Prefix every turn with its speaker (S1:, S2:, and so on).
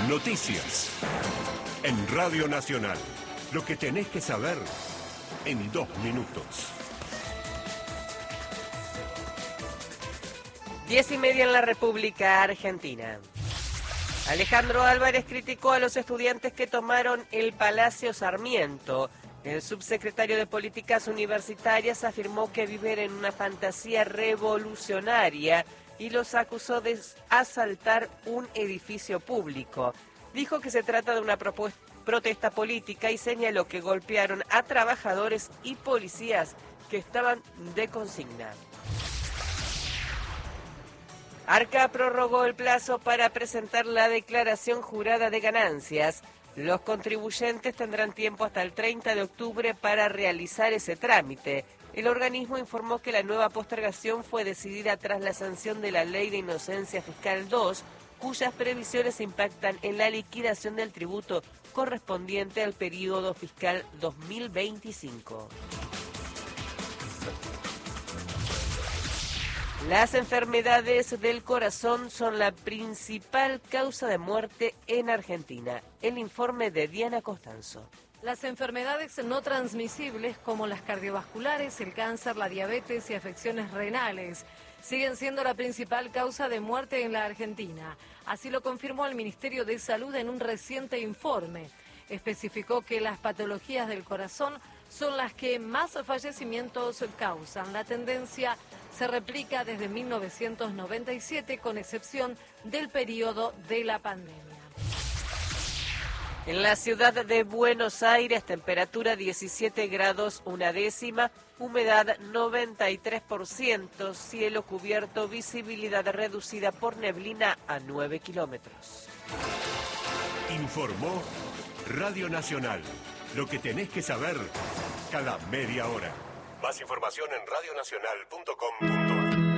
S1: Noticias. En Radio Nacional. Lo que tenés que saber en 2 minutos.
S2: 10:30 en la República Argentina. Alejandro Álvarez criticó a los estudiantes que tomaron el Palacio Sarmiento. El subsecretario de Políticas Universitarias afirmó que viven en una fantasía revolucionaria y los acusó de asaltar un edificio público. Dijo que se trata de una protesta política y señaló que golpearon a trabajadores y policías que estaban de consigna. Arca prorrogó el plazo para presentar la declaración jurada de ganancias. Los contribuyentes tendrán tiempo hasta el 30 de octubre para realizar ese trámite. El organismo informó que la nueva postergación fue decidida tras la sanción de la Ley de Inocencia Fiscal 2, cuyas previsiones impactan en la liquidación del tributo correspondiente al período fiscal 2025. Las enfermedades del corazón son la principal causa de muerte en Argentina. El informe de Diana Costanzo.
S3: Las enfermedades no transmisibles como las cardiovasculares, el cáncer, la diabetes y afecciones renales siguen siendo la principal causa de muerte en la Argentina. Así lo confirmó el Ministerio de Salud en un reciente informe. Especificó que las patologías del corazón son las que más fallecimientos causan. La tendencia se replica desde 1997, con excepción del periodo de la pandemia.
S2: En la ciudad de Buenos Aires, temperatura 17 grados una décima, humedad 93%, cielo cubierto, visibilidad reducida por neblina a 9 kilómetros.
S1: Informó Radio Nacional. Lo que tenés que saber cada media hora. Más información en radionacional.com.ar.